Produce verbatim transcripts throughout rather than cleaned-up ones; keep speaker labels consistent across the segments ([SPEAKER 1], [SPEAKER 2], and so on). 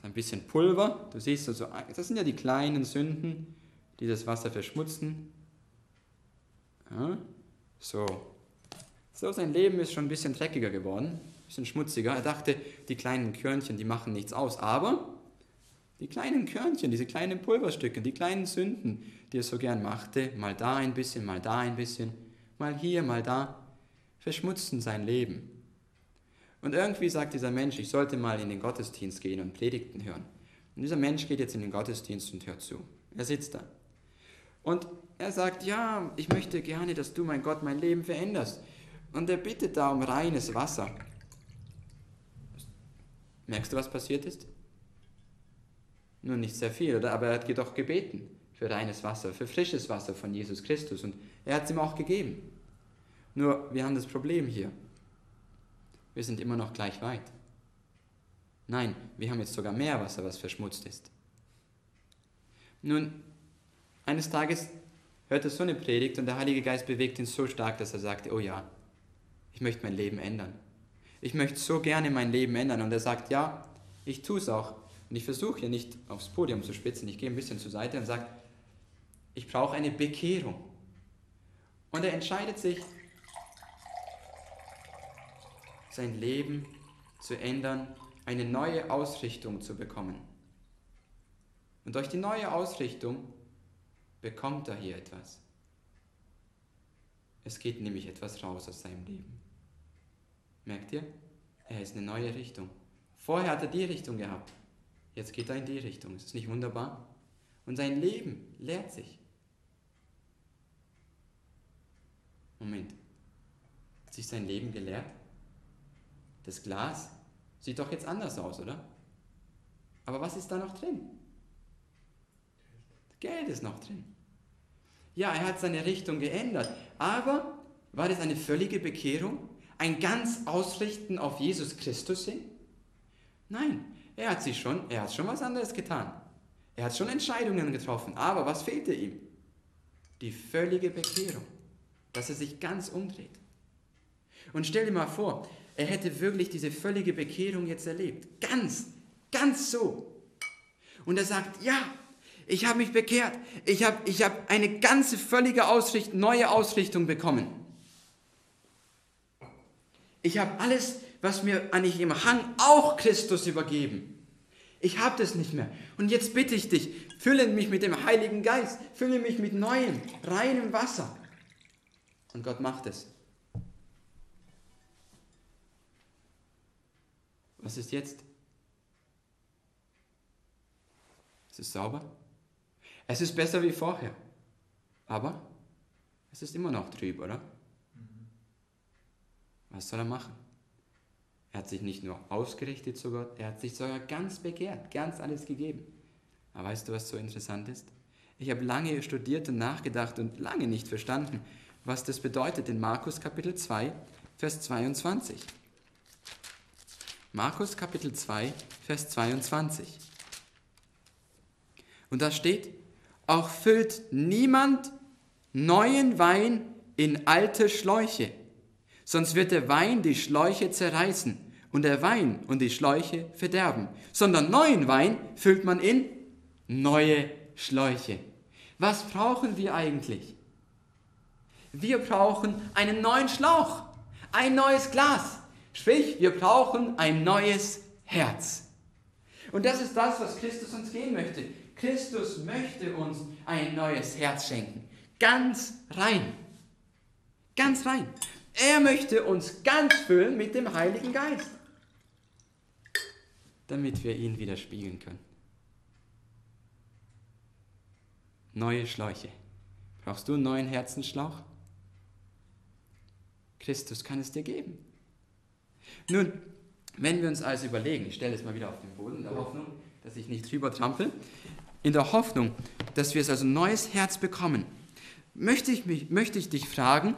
[SPEAKER 1] ein bisschen Pulver. Du siehst also, das sind ja die kleinen Sünden, die das Wasser verschmutzen. Ja, so. So, sein Leben ist schon ein bisschen dreckiger geworden, ein bisschen schmutziger. Er dachte, die kleinen Körnchen, die machen nichts aus. Aber die kleinen Körnchen, diese kleinen Pulverstücke, die kleinen Sünden, die er so gern machte, mal da ein bisschen, mal da ein bisschen, mal hier, mal da, verschmutzten sein Leben. Und irgendwie sagt dieser Mensch, ich sollte mal in den Gottesdienst gehen und Predigten hören. Und dieser Mensch geht jetzt in den Gottesdienst und hört zu. Er sitzt da. Und er sagt, ja, ich möchte gerne, dass du, mein Gott, mein Leben veränderst. Und er bittet da um reines Wasser. Merkst du, was passiert ist? Nun, nicht sehr viel, oder? Aber er hat doch gebeten für reines Wasser, für frisches Wasser von Jesus Christus. Und er hat es ihm auch gegeben. Nur, wir haben das Problem hier. Wir sind immer noch gleich weit. Nein, wir haben jetzt sogar mehr Wasser, was verschmutzt ist. Nun, eines Tages hört er so eine Predigt und der Heilige Geist bewegt ihn so stark, dass er sagte, oh ja, ich möchte mein Leben ändern. Ich möchte so gerne mein Leben ändern. Und er sagt, ja, ich tue es auch. Und ich versuche hier nicht aufs Podium zu spitzen, ich gehe ein bisschen zur Seite und sage, ich brauche eine Bekehrung. Und er entscheidet sich, sein Leben zu ändern, eine neue Ausrichtung zu bekommen. Und durch die neue Ausrichtung bekommt er hier etwas. Es geht nämlich etwas raus aus seinem Leben. Merkt ihr? Er ist eine neue Richtung. Vorher hat er die Richtung gehabt. Jetzt geht er in die Richtung. Ist das nicht wunderbar? Und sein Leben leert sich. Moment. Hat sich sein Leben geleert? Das Glas sieht doch jetzt anders aus, oder? Aber was ist da noch drin? Geld ist noch drin. Ja, er hat seine Richtung geändert. Aber war das eine völlige Bekehrung? Ein ganz Ausrichten auf Jesus Christus hin? Nein, er hat sich schon, er hat schon was anderes getan. Er hat schon Entscheidungen getroffen. Aber was fehlte ihm? Die völlige Bekehrung. Dass er sich ganz umdreht. Und stell dir mal vor, er hätte wirklich diese völlige Bekehrung jetzt erlebt. Ganz, ganz so. Und er sagt, ja, ich habe mich bekehrt. Ich habe ich hab eine ganze völlige Ausrichtung, neue Ausrichtung bekommen. Ich habe alles, was mir eigentlich im Hang, auch Christus übergeben. Ich habe das nicht mehr. Und jetzt bitte ich dich, fülle mich mit dem Heiligen Geist, fülle mich mit neuem, reinem Wasser. Und Gott macht es. Was ist jetzt? Es ist sauber. Es ist besser wie vorher. Aber es ist immer noch trüb, oder? Was soll er machen? Er hat sich nicht nur ausgerichtet zu Gott, er hat sich sogar ganz bekehrt, ganz alles gegeben. Aber weißt du, was so interessant ist? Ich habe lange studiert und nachgedacht und lange nicht verstanden, was das bedeutet in Markus Kapitel zwei, Vers zweiundzwanzig. Markus Kapitel zwei, Vers zweiundzwanzig. Und da steht, auch füllt niemand neuen Wein in alte Schläuche, sonst wird der Wein die Schläuche zerreißen und der Wein und die Schläuche verderben, sondern neuen Wein füllt man in neue Schläuche. Was brauchen wir eigentlich? Wir brauchen einen neuen Schlauch, ein neues Glas. Sprich, wir brauchen ein neues Herz. Und das ist das, was Christus uns geben möchte. Christus möchte uns ein neues Herz schenken. Ganz rein. Ganz rein. Er möchte uns ganz füllen mit dem Heiligen Geist, damit wir ihn widerspiegeln können. Neue Schläuche. Brauchst du einen neuen Herzensschlauch? Christus kann es dir geben. Nun, wenn wir uns also überlegen, ich stelle es mal wieder auf den Boden, in der Hoffnung, dass ich nicht drüber trampel, in der Hoffnung, dass wir es also ein neues Herz bekommen, möchte ich, mich, möchte ich dich fragen,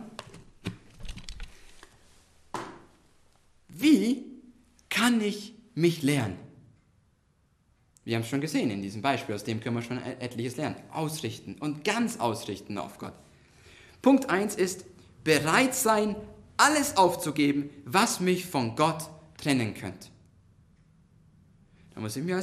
[SPEAKER 1] wie kann ich mich lernen? Wir haben es schon gesehen in diesem Beispiel, aus dem können wir schon etliches lernen. Ausrichten und ganz ausrichten auf Gott. Punkt eins ist, bereit sein, alles aufzugeben, was mich von Gott trennen könnte. Da muss ich mir